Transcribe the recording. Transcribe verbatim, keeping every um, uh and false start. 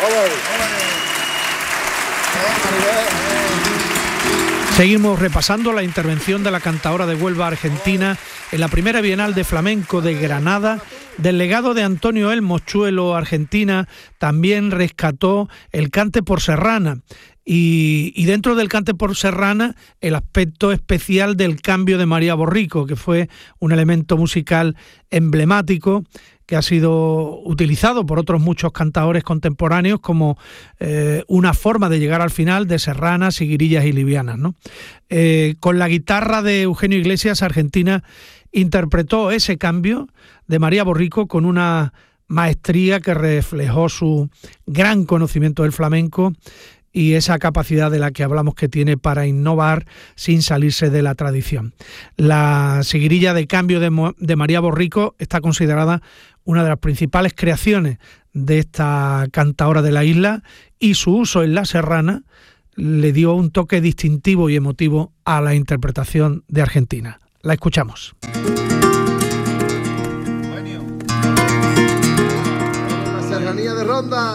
Seguimos repasando la intervención de la cantaora de Huelva argentina en la primera Bienal de Flamenco de Granada. Del legado de Antonio El Mochuelo, Argentina también rescató el cante por serrana. Y, y dentro del cante por serrana, el aspecto especial del cambio de María Borrico, que fue un elemento musical emblemático que ha sido utilizado por otros muchos cantaores contemporáneos como eh, una forma de llegar al final de serranas, siguirillas y livianas, ¿no? Eh, con la guitarra de Eugenio Iglesias, Argentina interpretó ese cambio de María Borrico con una maestría que reflejó su gran conocimiento del flamenco y esa capacidad de la que hablamos que tiene para innovar sin salirse de la tradición. La seguirilla de cambio de, Mo- de María Borrico está considerada una de las principales creaciones de esta cantaora de la isla, y su uso en la serrana le dio un toque distintivo y emotivo a la interpretación de Argentina. La escuchamos. La serranía de Ronda.